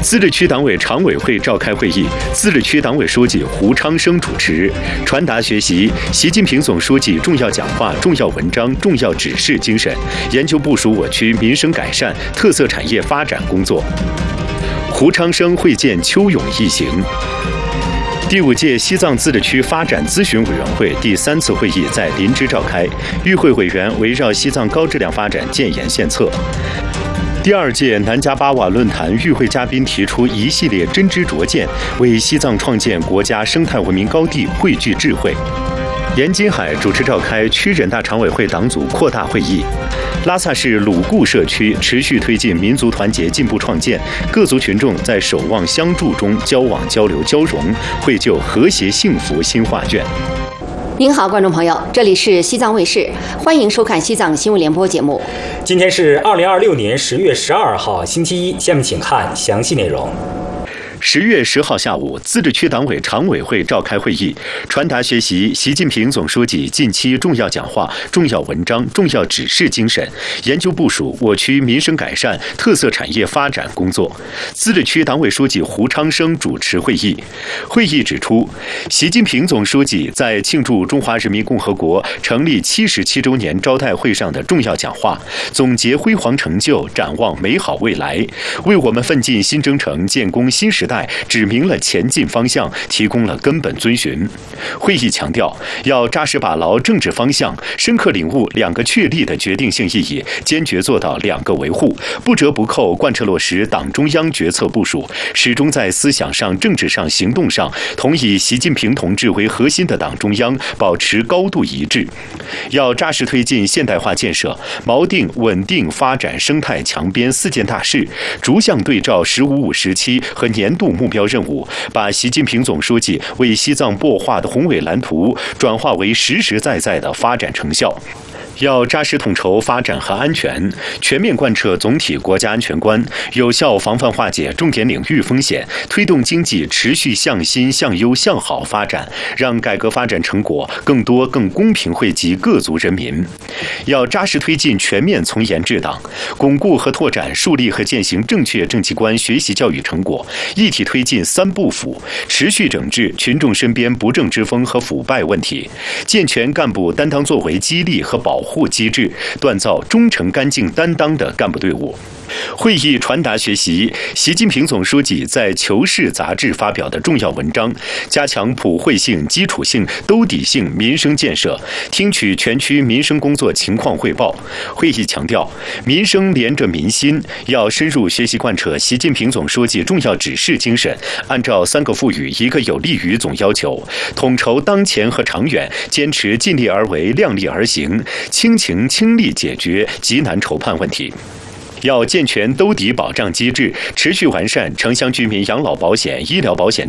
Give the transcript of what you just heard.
自治区党委常委会召开会议，自治区党委书记胡昌生主持，传达学习习近平总书记重要讲话、重要文章、重要指示精神，研究部署我区民生改善、特色产业发展工作。胡昌生会见邱勇一行。第5届西藏自治区发展咨询委员会第3次会议在林芝召开，与会委员围绕西藏高质量发展建言献策。第2届南迦巴瓦论坛与会嘉宾提出一系列真知灼见，为西藏创建国家生态文明高地汇聚智慧。严金海主持召开区人大常委会党组扩大会议。拉萨市鲁固社区持续推进民族团结进步创建，各族群众在守望相助中交往交流交融，绘就和谐幸福新画卷。 您好，观众朋友，这里是西藏卫视，欢迎收看西藏新闻联播节目。 今天是2026年10月12号，星期一。下面请看详细内容。 10月10号下午，自治区党委常委会召开会议，传达学习习近平总书记近期重要讲话、重要文章、重要指示精神，研究部署我区民生改善、特色产业发展工作。自治区党委书记胡昌生主持会议。会议指出，习近平总书记在庆祝中华人民共和国成立77周年招待会上的重要讲话，总结辉煌成就，展望美好未来，为我们奋进新征程、建功新时代指明了前进方向，提供了根本遵循。会议强调，要扎实把牢政治方向，深刻领悟2个确立的决定性意义，坚决做到2个维护，不折不扣贯彻落实党中央决策部署，始终在思想上、政治上、行动上同以习近平同志为核心的党中央保持高度一致。要扎实推进现代化建设，锚定稳定发展生态强边4件大事，逐项对照“15-5时期和年度目标任务，把习近平总书记为西藏擘画的宏伟蓝图转化为实实在在的发展成效。要扎实统筹发展和安全，全面贯彻总体国家安全观，有效防范化解重点领域风险，推动经济持续向新、向优、向好发展，让改革发展成果更多、更公平惠及各族人民。要扎实推进全面从严治党，巩固和拓展树立和践行正确政绩观学习教育成果，一体推进3不腐，持续整治群众身边不正之风和腐败问题，健全干部担当作为激励和保护机制，锻造忠诚干净担当的干部队伍。会议传达学习习近平总书记在《求是》杂志发表的重要文章，加强普惠性、基础性、兜底性民生建设，听取全区民生工作情况汇报。会议强调，民生连着民心，要深入学习贯彻习近平总书记重要指示精神，按照3个赋予、1个有利于总要求，统筹当前和长远，坚持尽力而为、量力而行，倾情倾力解决急难愁盼问题。要健全兜底保障机制，持续完善城乡居民养老保险、医疗保险